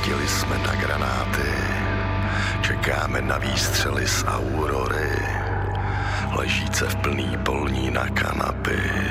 Jezdili jsme na granáty, čekáme na výstřely z Aurory, ležíce v plný polní na kanapy.